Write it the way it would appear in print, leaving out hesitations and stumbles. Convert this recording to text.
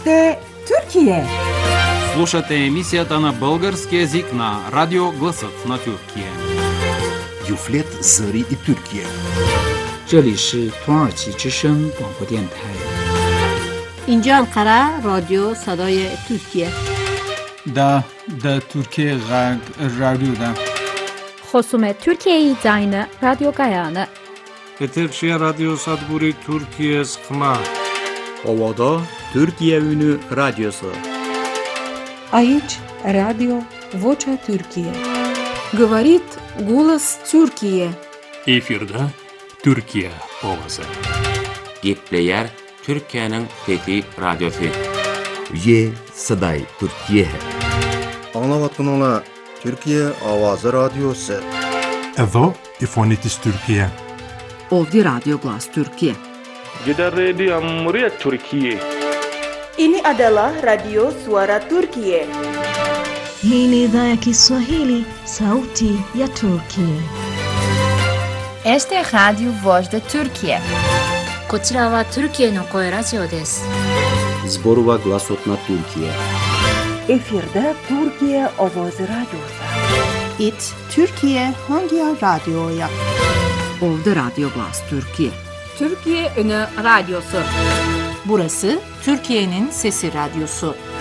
сте Türkiye. Слушате емисията на български език на Радио Гласът на Türkiye. Юфлет Зари и Türkiye. 这里是土耳其之声广播电台。 اینجا انقره رادیو صدای ترکیه. دا Türkiye رادیو خصوم ترکیه زاین رادیو گایانه. Eterşehir Radyo Sadburi Türkiye Sıkma. Ovada Türkiye Ünü Radyosu. Aici Radio Vocea Türkiye. Говорит голос Türkiye. Efirde Türkiye Ovası. Gepleyer Türkiye'nin Fethi Radyosu. Ye Saday Türkiye. Anlavatın Türkiye Avazı Radyosu. Evo İfonitis Türkiye. Ovdje Radio Glas Türkiye. Gidan Radio Muryat Türkiye. Ini adalah Radio Suara Türkiye. Hii ni idhaa ya Kiswahili, Sauti ya Turkiye. Este es Radio Voz de Türkiye. こちらは Türkiyeの声ラジオです。 Zborova Glasot na Türkiye. Efirde Türkiye Avazı Radyosu. It Türkiye hangi radyoya? Ovdje Radio Glas Türkiye. Türkiye Ünü Radyosu. Burası Türkiye'nin Sesi Radyosu.